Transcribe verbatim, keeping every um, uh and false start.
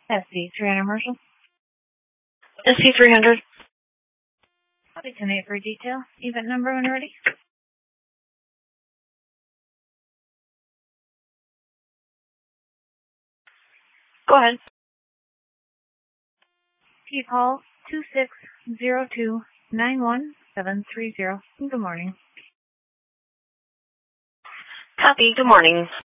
S C three hundred Marshall. S C three hundred. Copy ten eight for detail. Event number when ready. Go ahead. Key call two six zero two nine one seven three zero. Good morning. Copy. Good morning.